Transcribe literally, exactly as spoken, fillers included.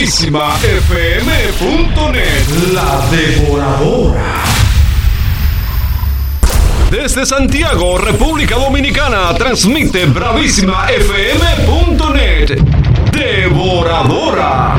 bravísima f m punto net, la devoradora. Desde Santiago, República Dominicana, transmite bravísima f m punto net, devoradora.